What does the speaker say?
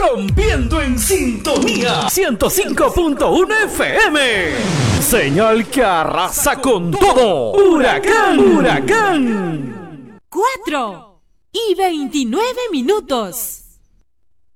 rompiendo en sintonía 105.1 FM. Señal que arrasa con todo. Huracán, huracán. 4:29.